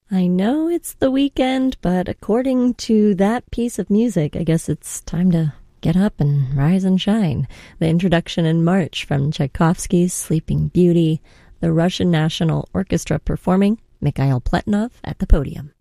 I know it's the weekend, but according to that piece of music, I guess it's time to get up and rise and shine. The introduction and march from Tchaikovsky's Sleeping Beauty, the Russian National Orchestra performing, Mikhail Pletnov at the podium.